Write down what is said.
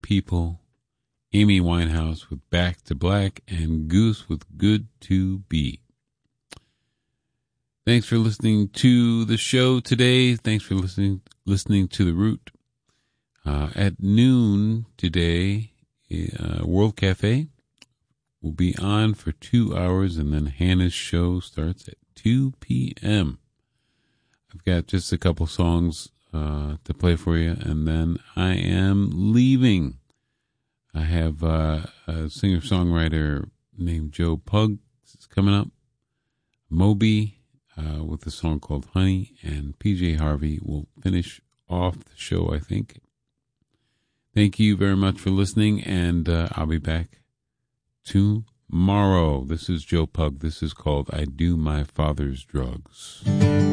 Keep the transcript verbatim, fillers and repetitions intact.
People, Amy Winehouse with Back to Black, and Goose with Good to Be. Thanks for listening to the show today. Thanks for listening listening to The Root. Uh, at noon today, uh, World Cafe will be on for two hours, and then Hannah's show starts at two p.m. I've got just a couple songs uh, to play for you, and then I am leaving. I have uh, a singer-songwriter named Joe Pug coming up, Moby uh, with a song called Honey, and P J Harvey will finish off the show, I think. Thank you very much for listening, and uh, I'll be back tomorrow. This is Joe Pug. This is called I Do My Father's Drugs.